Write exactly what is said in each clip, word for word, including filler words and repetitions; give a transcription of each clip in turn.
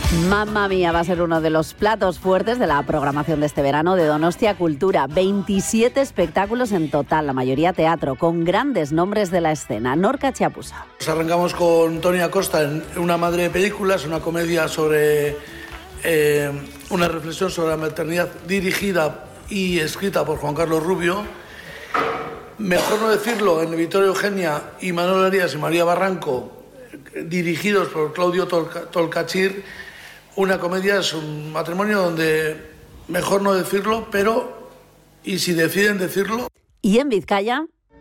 Mamma Mía va a ser uno de los platos fuertes de la programación de este verano de Donostia Cultura. veintisiete espectáculos en total, la mayoría teatro, con grandes nombres de la escena. Norca Chiapusa. Nos arrancamos con Toni Acosta en Una madre de películas, una comedia sobre eh, una reflexión sobre la maternidad dirigida y escrita por Juan Carlos Rubio. Mejor no decirlo, en Victoria Eugenia y Manuel Arias y María Barranco, dirigidos por Claudio Tolca- Tolcachir. Una comedia es un matrimonio donde mejor no decirlo, pero y si deciden decirlo. Y en Vizcaya.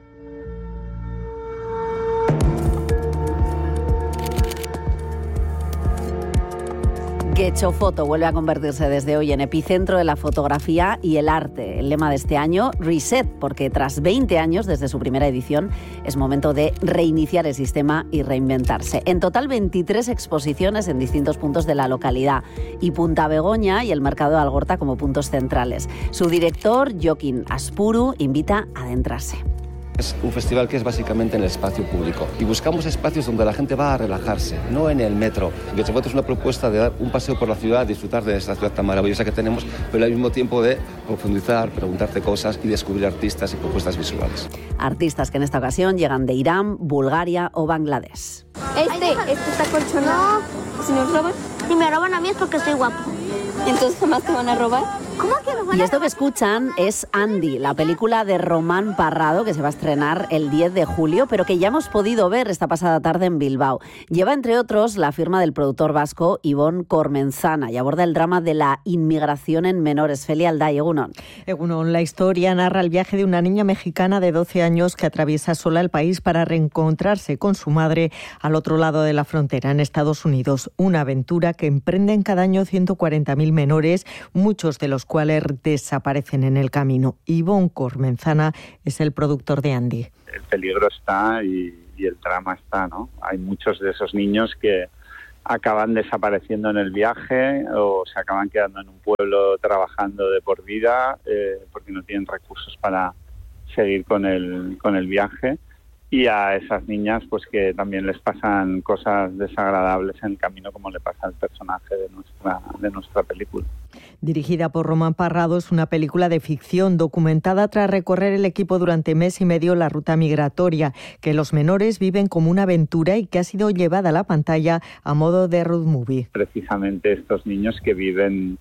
Getxofoto vuelve a convertirse desde hoy en epicentro de la fotografía y el arte. El lema de este año, Reset, porque tras veinte años desde su primera edición es momento de reiniciar el sistema y reinventarse. En total, veintitrés exposiciones en distintos puntos de la localidad y Punta Begoña y el Mercado de Algorta como puntos centrales. Su director, Joaquín Aspuru, invita a adentrarse. Es un festival que es básicamente en el espacio público y buscamos espacios donde la gente va a relajarse, no en el metro. Getxofoto es una propuesta de dar un paseo por la ciudad, disfrutar de esta ciudad tan maravillosa que tenemos, pero al mismo tiempo de profundizar, preguntarte cosas y descubrir artistas y propuestas visuales. Artistas que en esta ocasión llegan de Irán, Bulgaria o Bangladesh. Este, este está colchonado. Si nos roban, si me roban a mí es porque soy guapo. Entonces, ¿jamás te van a robar? ¿Cómo que me van a robar? Y esto que escuchan es Andy, la película de Román Parrado que se va a estrenar el diez de julio, pero que ya hemos podido ver esta pasada tarde en Bilbao. Lleva, entre otros, la firma del productor vasco Ibon Cormenzana y aborda el drama de la inmigración en menores. Felia Alday, Egunon. Egunon, la historia narra el viaje de una niña mexicana de doce años que atraviesa sola el país para reencontrarse con su madre al otro lado de la frontera, en Estados Unidos. Una aventura que emprenden cada año ciento cuarenta mil menores, muchos de los cuales desaparecen en el camino. Ibon Cormenzana es el productor de Andy. El peligro está y, y el drama está, ¿no? Hay muchos de esos niños que acaban desapareciendo en el viaje o se acaban quedando en un pueblo trabajando de por vida eh, porque no tienen recursos para seguir con el, con el viaje. Y a esas niñas, pues que también les pasan cosas desagradables en el camino, como le pasa al personaje de nuestra, de nuestra película. Dirigida por Román Parrado, es una película de ficción documentada tras recorrer el equipo durante mes y medio la ruta migratoria, que los menores viven como una aventura y que ha sido llevada a la pantalla a modo de road movie. Precisamente estos niños que viven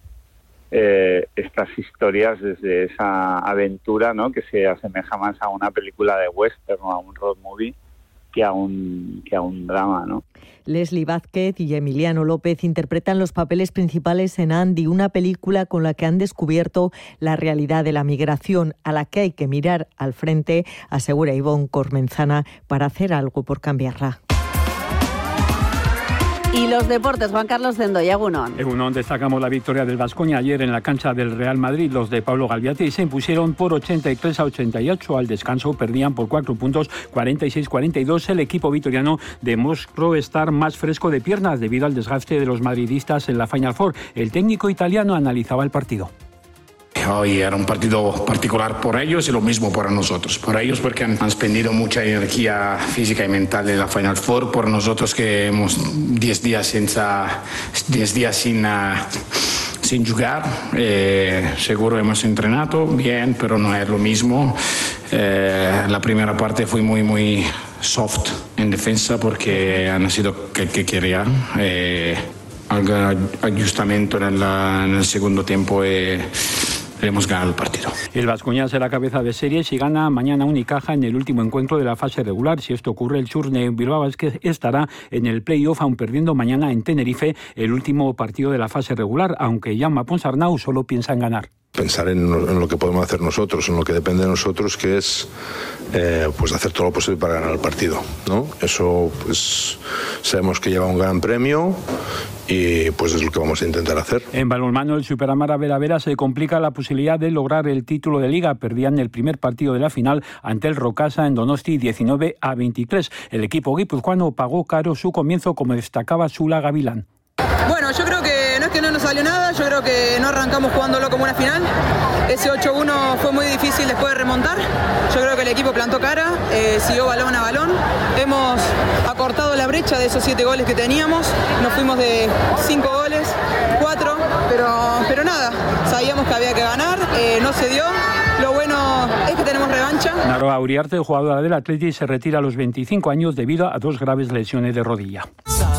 Eh, estas historias desde esa aventura, ¿no?, que se asemeja más a una película de western o a un road movie que a un, que a un drama, ¿no? Leslie Vázquez y Emiliano López interpretan los papeles principales en Andy, una película con la que han descubierto la realidad de la migración, a la que hay que mirar al frente, asegura Ibon Cormenzana, para hacer algo por cambiarla. Y los deportes, Juan Carlos Zendoya, Egunon. Egunon, destacamos la victoria del Baskonia ayer en la cancha del Real Madrid. Los de Pablo Galviati se impusieron por ochenta y tres a ochenta y ocho. Al descanso perdían por cuatro puntos, cuarenta y seis a cuarenta y dos. El equipo vitoriano demostró estar más fresco de piernas debido al desgaste de los madridistas en la Final Four. El técnico italiano analizaba el partido. Hoy era un partido particular por ellos y lo mismo para nosotros. Por ellos porque han, han expendido mucha energía física y mental en la Final Four. Por nosotros que hemos diez días, diez días sin, uh, sin jugar. Eh, seguro hemos entrenado bien, pero no es lo mismo. Eh, la primera parte fue muy, muy soft en defensa porque han sido que, que querían. Eh, algún ajustamiento en, la, en el segundo tiempo y hemos ganado el partido. El Baskonia será cabeza de serie si gana mañana Unicaja en el último encuentro de la fase regular. Si esto ocurre, el Surne Bilbao Basket estará en el play-off, aun perdiendo mañana en Tenerife el último partido de la fase regular, aunque Jaume Ponsarnau solo piensa en ganar. Pensar en, en lo que podemos hacer nosotros, en lo que depende de nosotros, que es eh, pues hacer todo lo posible para ganar el partido, ¿no? Eso, pues sabemos que lleva un gran premio y pues es lo que vamos a intentar hacer. En balonmano, el Superamara Vera Vera se complica la posibilidad de lograr el título de Liga. Perdían el primer partido de la final ante el Rocasa en Donosti diecinueve a veintitrés. El equipo guipuzcoano pagó caro su comienzo, como destacaba Sula Gavilán. Bueno, yo creo que no es que no nos salió nada, yo creo que no arrancamos jugándolo como una final. Ese ocho uno fue muy difícil después de remontar. Yo creo que el equipo plantó cara, eh, siguió balón a balón. Hemos acortado la brecha de esos siete goles que teníamos. Nos fuimos de cinco goles pero nada, sabíamos que había que ganar, eh, no se dio. Lo bueno es que tenemos revancha. Naroa Uriarte, jugadora del Athletic, se retira a los veinticinco años debido a dos graves lesiones de rodilla.